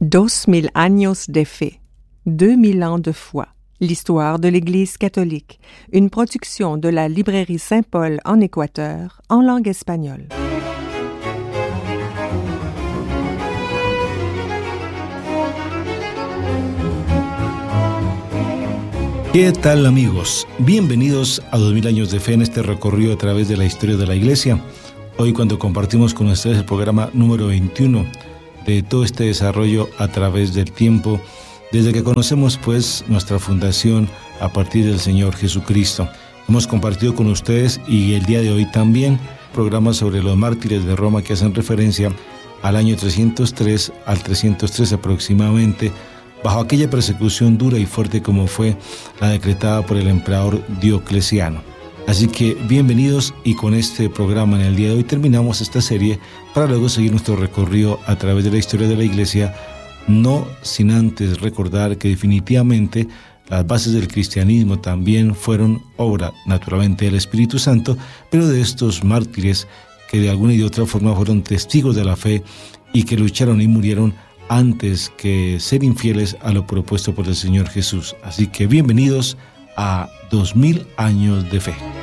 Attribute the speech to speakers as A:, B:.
A: 2000 años de fe, 2000 ans de foi, l'histoire de l'Église catholique, une production de la librairie Saint-Paul en Équateur, en langue espagnole.
B: ¿Qué tal, amigos? Bienvenidos a 2000 años de fe en este recorrido a través de la historia de la Iglesia. Hoy, cuando compartimos con ustedes el programa número 21 de todo este desarrollo a través del tiempo, desde que conocemos pues nuestra fundación a partir del Señor Jesucristo. Hemos compartido con ustedes, y el día de hoy también, programas sobre los mártires de Roma que hacen referencia al año 303 al 303 aproximadamente, bajo aquella persecución dura y fuerte como fue la decretada por el emperador Diocleciano. Así que bienvenidos, y con este programa en el día de hoy terminamos esta serie para luego seguir nuestro recorrido a través de la historia de la Iglesia, no sin antes recordar que definitivamente las bases del cristianismo también fueron obra naturalmente del Espíritu Santo, pero de estos mártires que de alguna y de otra forma fueron testigos de la fe y que lucharon y murieron antes que ser infieles a lo propuesto por el Señor Jesús. Así que bienvenidos a 2000 años de fe.